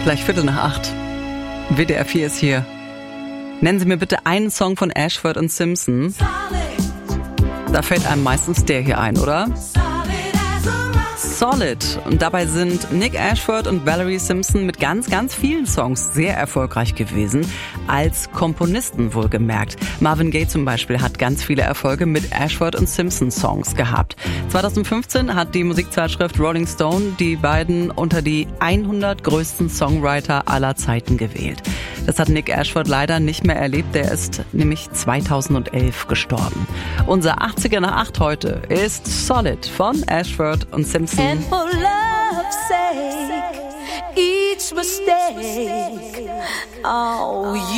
Gleich 7:45. WDR 4 ist hier. Nennen Sie mir bitte einen Song von Ashford und Simpson. Da fällt einem meistens der hier ein, oder? Solid. Und dabei sind Nick Ashford und Valerie Simpson mit ganz, ganz vielen Songs sehr erfolgreich gewesen. Als Komponisten wohlgemerkt. Marvin Gaye zum Beispiel hat ganz viele Erfolge mit Ashford und Simpson Songs gehabt. 2015 hat die Musikzeitschrift Rolling Stone die beiden unter die 100 größten Songwriter aller Zeiten gewählt. Das hat Nick Ashford leider nicht mehr erlebt. Der ist nämlich 2011 gestorben. Unser 80er nach 8 heute ist Solid von Ashford und Simpson. And for love's sake, each mistake, oh,